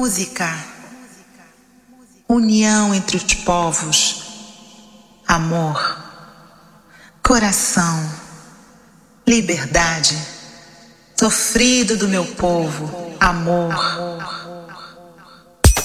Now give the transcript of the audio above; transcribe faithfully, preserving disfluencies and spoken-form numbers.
Música, união entre os povos, amor, coração, liberdade, sofrido do meu povo, amor.